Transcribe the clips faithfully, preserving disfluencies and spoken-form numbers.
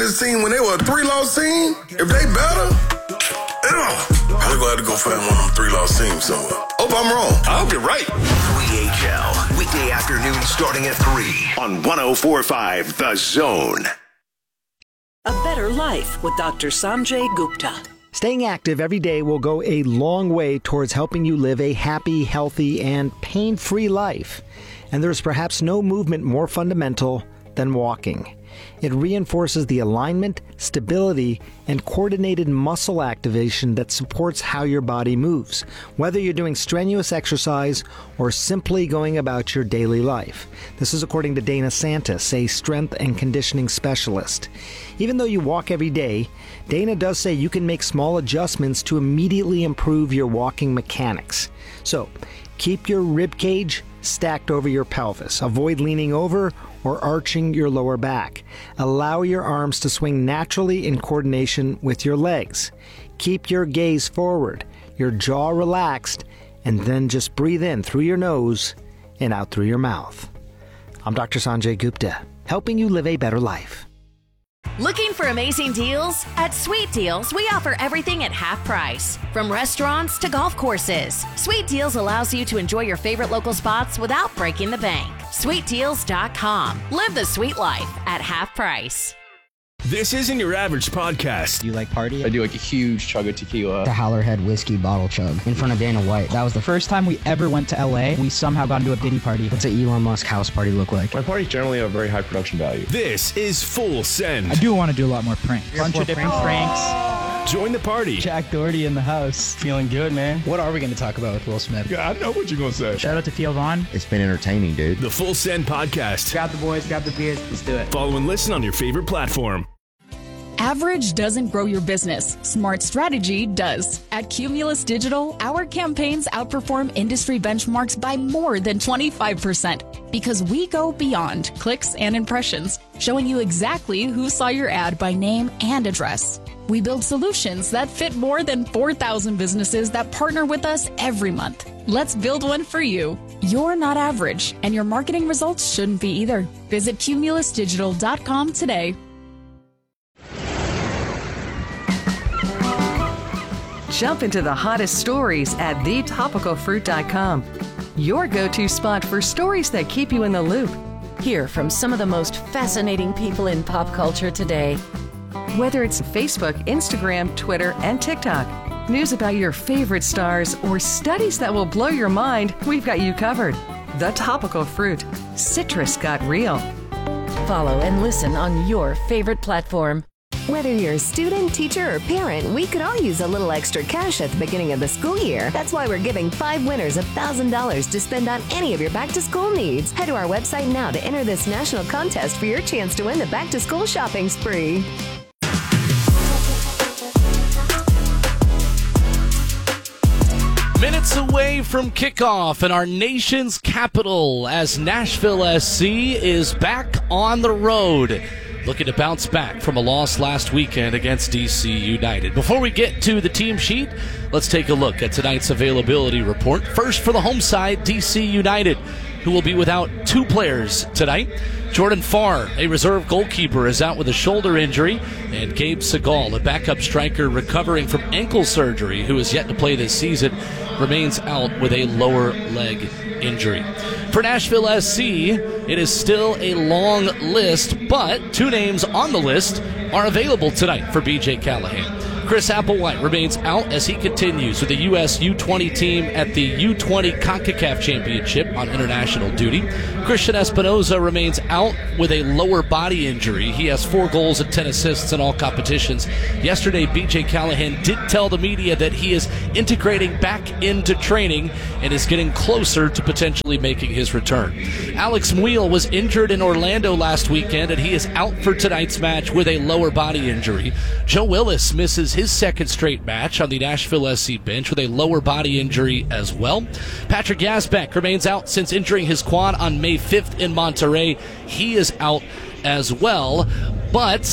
this team when they were a three-loss team? If they better, ugh, I'm gonna have to go find one of them three-loss teams somewhere. Hope I'm wrong. I hope you're right. W H L, weekday afternoon starting at three on one oh four point five The Zone. A better life with Doctor Sanjay Gupta. Staying active every day will go a long way towards helping you live a happy, healthy, and pain-free life. And there's perhaps no movement more fundamental than walking. It reinforces the alignment, stability, and coordinated muscle activation that supports how your body moves, whether you're doing strenuous exercise or simply going about your daily life. This is according to Dana Santis, a strength and conditioning specialist. Even though you walk every day, Dana does say you can make small adjustments to immediately improve your walking mechanics. So, keep your rib cage stacked over your pelvis. Avoid leaning over or arching your lower back. Allow your arms to swing naturally in coordination with your legs. Keep your gaze forward, your jaw relaxed, and then just breathe in through your nose and out through your mouth. I'm Doctor Sanjay Gupta, helping you live a better life. Looking for amazing deals? At Sweet Deals, we offer everything at half price. From restaurants to golf courses, Sweet Deals allows you to enjoy your favorite local spots without breaking the bank. sweet deals dot com. Live the sweet life at half price. This isn't your average podcast. Do you like party? I do like a huge chug of tequila. The Howlerhead whiskey bottle chug in front of Dana White. That was the first time we ever went to L A. We somehow got into a Diddy party. What's an Elon Musk house party look like? My parties generally have very high production value. This is Full Send. I do want to do a lot more pranks. A bunch of different pranks. pranks. Join the party. Jack Doherty in the house. Feeling good, man. What are we going to talk about with Will Smith? Yeah, I know what you're going to say. Shout out to Theo Vaughn. It's been entertaining, dude. The Full Send podcast. Grab the boys, grab the beers. Let's do it. Follow and listen on your favorite platform. Average doesn't grow your business. Smart strategy does. At Cumulus Digital, our campaigns outperform industry benchmarks by more than twenty-five percent because we go beyond clicks and impressions, showing you exactly who saw your ad by name and address. We build solutions that fit more than four thousand businesses that partner with us every month. Let's build one for you. You're not average, and your marketing results shouldn't be either. Visit cumulus digital dot com today. Jump into the hottest stories at the topical fruit dot com. Your go-to spot for stories that keep you in the loop. Hear from some of the most fascinating people in pop culture today. Whether it's Facebook, Instagram, Twitter, and TikTok, news about your favorite stars, or studies that will blow your mind, we've got you covered. The Topical Fruit. Citrus got real. Follow and listen on your favorite platform. Whether you're a student, teacher, or parent, we could all use a little extra cash at the beginning of the school year. That's why we're giving five winners one thousand dollars to spend on any of your back-to-school needs. Head to our website now to enter this national contest for your chance to win the back-to-school shopping spree. Minutes away from kickoff in our nation's capital as Nashville S C is back on the road, looking to bounce back from a loss last weekend against D C United. Before we get to the team sheet, let's take a look at tonight's availability report. First for the home side, D C United, who will be without two players tonight. Jordan Farr, a reserve goalkeeper, is out with a shoulder injury, and Gabe Segal, a backup striker recovering from ankle surgery, who is yet to play this season, remains out with a lower leg injury. For Nashville S C, it is still a long list, but two names on the list are available tonight for B J Callahan. Chris Applewhite remains out as he continues with the U S U twenty team at the U twenty CONCACAF Championship on international duty. Christian Espinoza remains out with a lower body injury. He has four goals and ten assists in all competitions. Yesterday, B J Callahan did tell the media that he is integrating back into training and is getting closer to potentially making his return. Alex Muyl was injured in Orlando last weekend, and he is out for tonight's match with a lower body injury. Joe Willis misses his second straight match on the Nashville S C bench with a lower body injury as well. Patrick Yazbek remains out since injuring his quad on May fifth in Monterrey. He is out as well, but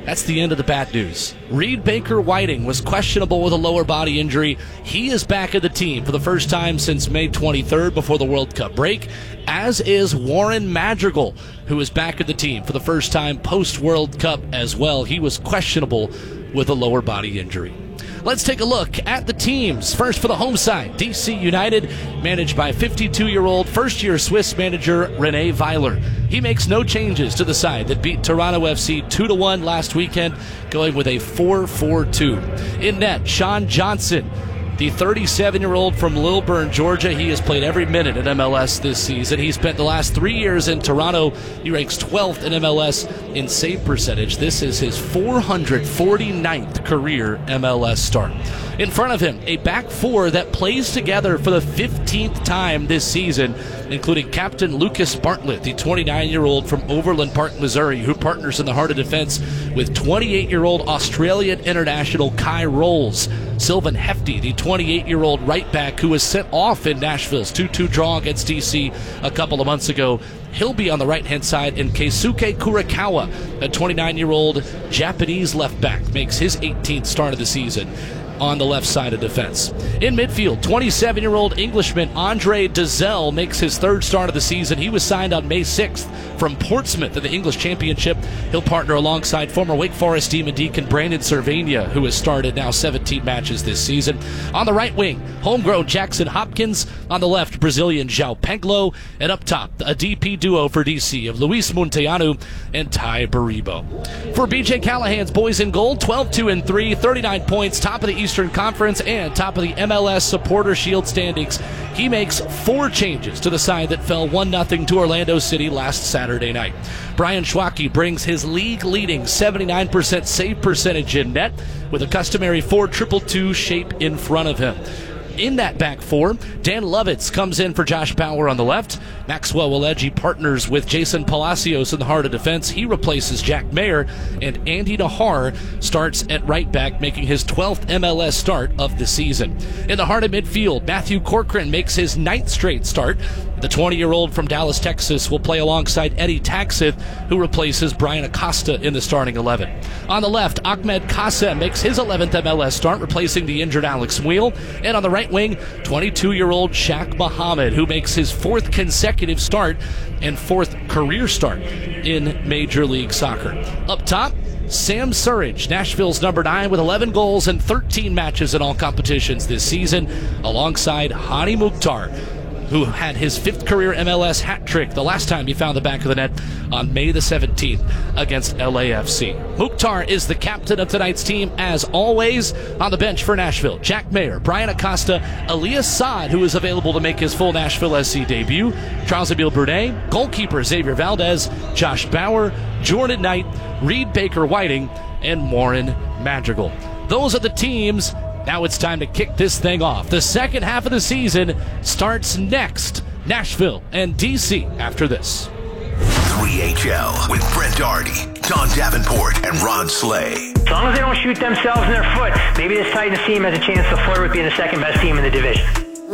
That's the end of the bad news. Reed Baker Whiting was questionable with a lower body injury. He is back at the team for the first time since May twenty-third before the World Cup break, as is Warren Madrigal, who is back at the team for the first time post-World Cup as well. He was questionable with a lower body injury. Let's take a look at the teams. First for the home side, D C United, managed by fifty-two-year-old first-year Swiss manager Rene Weiler. He makes no changes to the side that beat Toronto F C two to one last weekend, going with a four four two. In net, Sean Johnson, the thirty-seven-year-old from Lilburn, Georgia. He has played every minute in M L S this season. He spent the last three years in Toronto. He ranks twelfth in M L S in save percentage. This is his four hundred forty-ninth career M L S start. In front of him, a back four that plays together for the fifteenth time this season, including Captain Lucas Bartlett, the twenty-nine-year-old from Overland Park, Missouri, who partners in the heart of defense with twenty-eight-year-old Australian international Kai Rolls. Sylvan Hefty, the twenty-eight-year-old right back who was sent off in Nashville's two two draw against D C a couple of months ago. He'll be on the right-hand side, and Keisuke Kurakawa, a twenty-nine-year-old Japanese left back, makes his eighteenth start of the season on the left side of defense. In midfield, twenty-seven-year-old Englishman Andre Dazelle makes his third start of the season. He was signed on May sixth from Portsmouth in the English Championship. He'll partner alongside former Wake Forest Demon Deacon Brandon Cervania, who has started now seventeen matches this season. On the right wing, homegrown Jackson Hopkins. On the left, Brazilian João Peglo. And up top, a D P duo for D C of Luis Munteanu and Ty Baribo. For B J Callahan's boys in gold, twelve two and three, thirty-nine points, top of the Eastern Conference and top of the M L S Supporter Shield standings. He makes four changes to the side that fell one nothing to Orlando City last Saturday night. Brian Schwacke brings his league-leading seventy-nine percent save percentage in net with a customary four two two shape in front of him. In that back four, Dan Lovitz comes in for Josh Bauer on the left. Maxwell Waleji partners with Jason Palacios in the heart of defense. He replaces Jack Mayer, and Andy Nahar starts at right back, making his twelfth M L S start of the season. In the heart of midfield, Matthew Corcoran makes his ninth straight start. The twenty-year-old from Dallas, Texas, will play alongside Eddie Taxith, who replaces Brian Acosta in the starting eleven. On the left, Ahmed Kassem makes his eleventh M L S start, replacing the injured Alex Wheel. And on the right wing, twenty-two-year-old Shaq Muhammad, who makes his fourth consecutive start and fourth career start in Major League Soccer. Up top, Sam Surridge, Nashville's number nine, with eleven goals and thirteen matches in all competitions this season, alongside Hani Mukhtar, who had his fifth career M L S hat trick the last time he found the back of the net on May the seventeenth against L A F C. Mukhtar is the captain of tonight's team, as always. On the bench for Nashville, Jack Mayer, Brian Acosta, Elias Saad, who is available to make his full Nashville S C debut, Charles-Emile Brunet, goalkeeper Xavier Valdez, Josh Bauer, Jordan Knight, Reed Baker Whiting, and Warren Madrigal. Those are the teams. Now it's time to kick this thing off. The second half of the season starts next. Nashville and D C after this. three H L with Brent Doherty, Don Davenport, and Ron Slay. As long as they don't shoot themselves in their foot, maybe this Titans team has a chance to flirt with being the second best team in the division.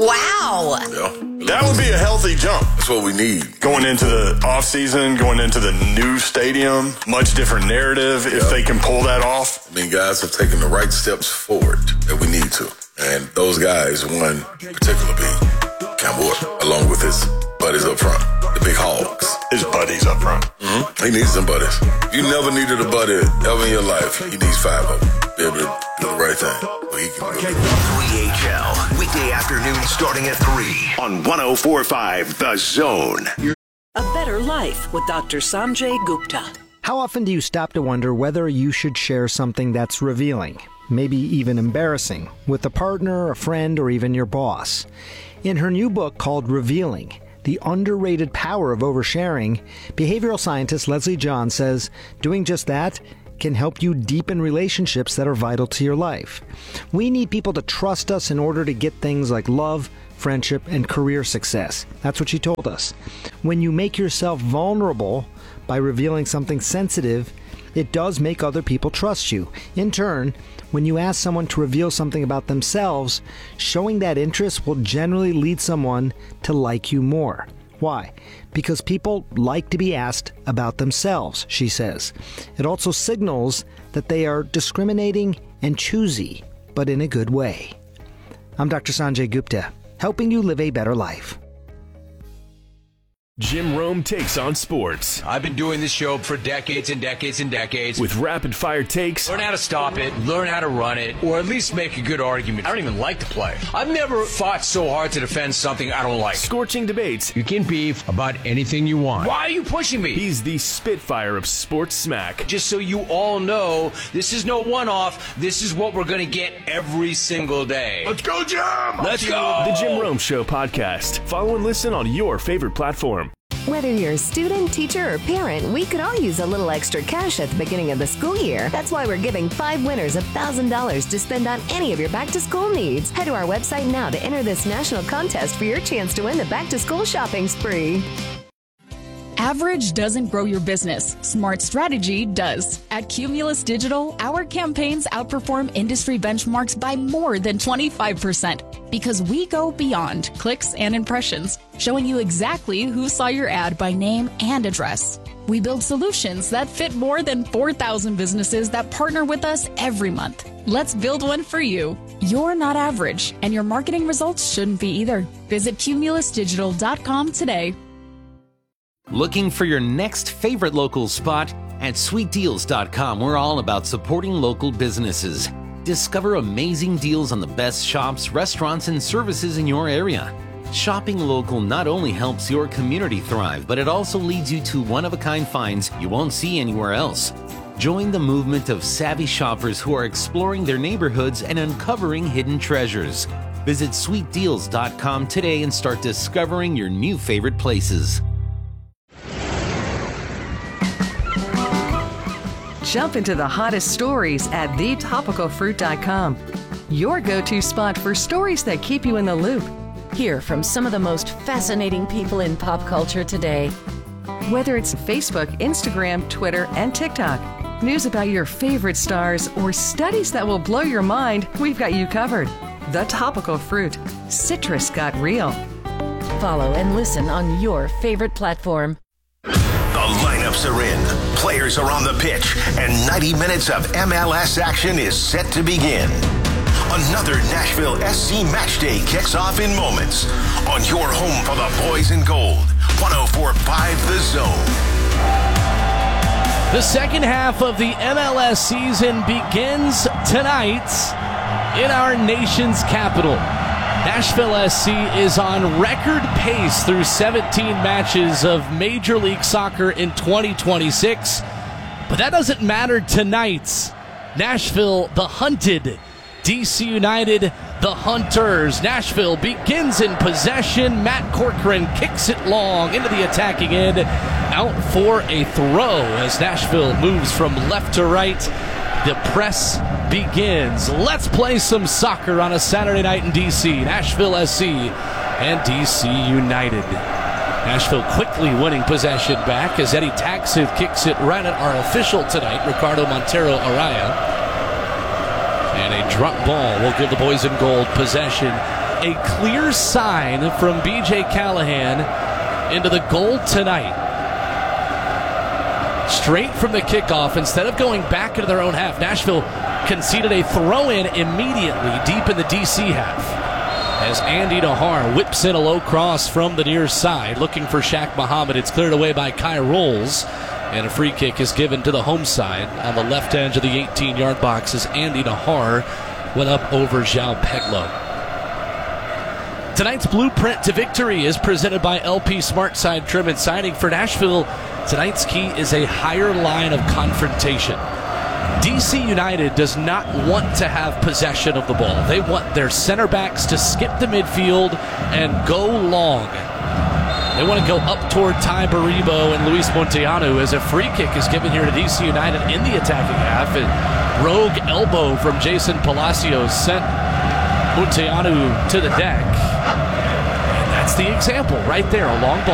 Wow. Yeah. That would be a healthy jump. That's what we need. Going into the offseason, going into the new stadium, much different narrative if yeah. they can pull that off. I mean, guys have taken the right steps forward that we need to. And those guys, one particular being Cam Ward, along with his buddies up front, the big hogs. His buddies up front. Mm-hmm. He needs some buddies. If you never needed a buddy ever in your life, he needs five of them. Be able to do the right thing. But he can do it. three H L, weekday afternoon starting at three on one oh four point five The Zone. A better life with Doctor Sanjay Gupta. How often do you stop to wonder whether you should share something that's revealing, maybe even embarrassing, with a partner, a friend, or even your boss? In her new book called Revealing, The Underrated Power of Oversharing, behavioral scientist Leslie John says doing just that can help you deepen relationships that are vital to your life. We need people to trust us in order to get things like love, friendship, and career success. That's what she told us. When you make yourself vulnerable by revealing something sensitive, it does make other people trust you. In turn, when you ask someone to reveal something about themselves, showing that interest will generally lead someone to like you more. Why? Because people like to be asked about themselves, she says. It also signals that they are discriminating and choosy, but in a good way. I'm Doctor Sanjay Gupta, helping you live a better life. Jim Rome takes on sports. I've been doing this show for decades and decades and decades. With rapid-fire takes. Learn how to stop it, learn how to run it, or at least make a good argument. I don't even like to play. I've never fought so hard to defend something I don't like. Scorching debates. You can beef about anything you want. Why are you pushing me? He's the Spitfire of sports smack. Just so you all know, this is no one-off. This is what we're going to get every single day. Let's go, Jim! Let's go! The Jim Rome Show podcast. Follow and listen on your favorite platform. Whether you're a student, teacher, or parent, we could all use a little extra cash at the beginning of the school year. That's why we're giving five winners one thousand dollars to spend on any of your back-to-school needs. Head to our website now to enter this national contest for your chance to win the back-to-school shopping spree. Average doesn't grow your business. Smart strategy does. At Cumulus Digital, our campaigns outperform industry benchmarks by more than twenty-five percent because we go beyond clicks and impressions, showing you exactly who saw your ad by name and address. We build solutions that fit more than four thousand businesses that partner with us every month. Let's build one for you. You're not average, and your marketing results shouldn't be either. Visit cumulus digital dot com today. Looking for your next favorite local spot? At sweet deals dot com, we're all about supporting local businesses. Discover amazing deals on the best shops, restaurants, and services in your area. Shopping local not only helps your community thrive, but it also leads you to one-of-a-kind finds you won't see anywhere else. Join the movement of savvy shoppers who are exploring their neighborhoods and uncovering hidden treasures. Visit sweet deals dot com today and start discovering your new favorite places. Jump into the hottest stories at the topical fruit dot com. Your go-to spot for stories that keep you in the loop. Hear from some of the most fascinating people in pop culture today. Whether it's Facebook, Instagram, Twitter, and TikTok, news about your favorite stars, or studies that will blow your mind, we've got you covered. The Topical Fruit. Citrus got real. Follow and listen on your favorite platform. The lineups are in, players are on the pitch, and ninety minutes of M L S action is set to begin. Another Nashville S C match day kicks off in moments on your home for the boys in gold, one oh four point five The Zone. The second half of the M L S season begins tonight in our nation's capital. Nashville S C is on record pace through seventeen matches of Major League Soccer in twenty twenty-six. But that doesn't matter tonight. Nashville, the hunted. D C United, the hunters. Nashville begins in possession. Matt Corcoran kicks it long into the attacking end. Out for a throw as Nashville moves from left to right. The press begins. Let's play some soccer on a Saturday night in D C. Nashville S C and D C United. Nashville quickly winning possession back as Eddie Taxith kicks it right at our official tonight, Ricardo Montero Araya. And a drop ball will give the boys in gold possession. A clear sign from B J Callahan into the goal tonight. Straight from the kickoff, instead of going back into their own half, Nashville conceded a throw-in immediately deep in the D C half. As Andy Nahar whips in a low cross from the near side, looking for Shaq Muhammad. It's cleared away by Kai Rolls, and a free kick is given to the home side on the left edge of the eighteen-yard box as Andy Nahar went up over João Peglo. Tonight's blueprint to victory is presented by L P SmartSide Trim and Siding. For Nashville, tonight's key is a higher line of confrontation. D C United does not want to have possession of the ball. They want their center backs to skip the midfield and go long. They want to go up toward Ty Baribo and Luis Monteanu as a free kick is given here to D C United in the attacking half. A rogue elbow from Jason Palacios sent Monteanu to the deck. And that's the example right there. A long ball.